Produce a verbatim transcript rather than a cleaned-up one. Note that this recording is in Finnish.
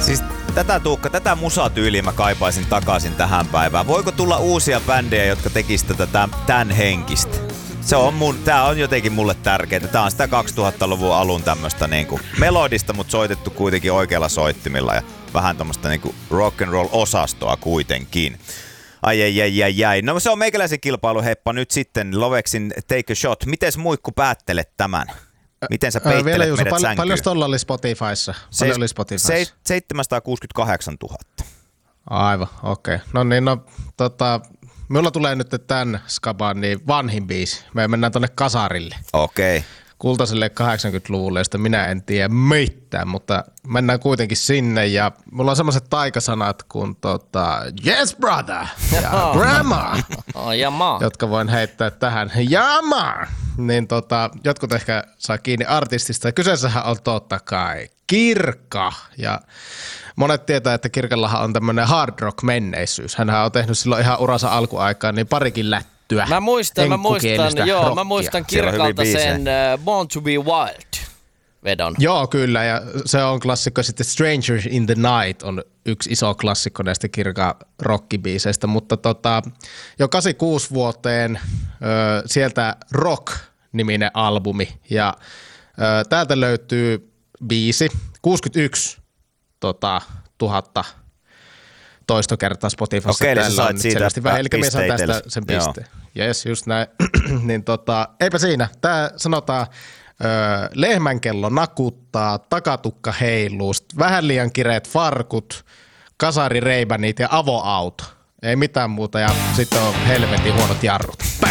Siis tätä Tuukka, tätä musatyyliä mä kaipaisin takaisin tähän päivään. Voiko tulla uusia bändejä, jotka tekis tätä tän henkistä? Se on mun, tää on jotenkin mulle tärkeää. Tää on sitä kaksituhattaluvun alun tämmöstä niinku melodista, mut soitettu kuitenkin oikealla soittimilla ja vähän tämmöstä niinku rock and roll osastoa kuitenkin. Ai ai ai ai ai. No se on meikäläisen kilpailuheppa nyt sitten. Loveksin Take a Shot. Mites Muikku päättelet tämän? Miten sä peittelet vielä, Juuso, meidät pal- sänkyyn? Paljon tolla oli Spotifyssa? Paljon oli Spotifyssa? Se, seitsemänsataakuusikymmentäkahdeksantuhatta. Aivan, okei. Okay. No niin, no tota, minulla tulee nyt tämän Skaban niin vanhin biisi. Me mennään tonne kasarille. Okei. Okay. Kultaiselle kahdeksankymmentäluvulle, josta minä en tiedä mitään, mutta mennään kuitenkin sinne ja mulla on semmoiset taikasanat kuin tota, yes brother ja grandma, oh, ja ma. jotka voin heittää tähän. Ja ma! Niin tota, jotkut ehkä saa kiinni artistista. Kyseessähän on totta kai Kirka ja monet tietää, että Kirkallahan on tämmöinen hard rock menneisyys. Hänhän on tehnyt silloin ihan uransa alkuaikaan niin parikin lättyä. Mä muistan, mä muistan, joo, mä muistan Kirkalta sen uh, Born to be Wild vedon. Joo, kyllä, ja se on klassikko. Sitten Stranger in the Night on yksi iso klassikko näistä Kirkan rockibiiseistä, mutta tota, jo kahdeksankymmentäkuusi vuoteen ö, sieltä Rock-niminen albumi, ja ö, täältä löytyy biisi, kuusikymmentäyksi tota, tuhatta toistokertaa Spotifyssa. Okei, eli sä sait siitä vähän, eli mies on tästä sen pisteen. Jes, just näin. niin tota, eipä siinä. Tää sanotaan, ö, lehmänkello nakuttaa, takatukka heiluu, vähän liian kireet farkut, kasarireibänit ja avoauto. Ei mitään muuta ja sitten on helvetin huonot jarrut.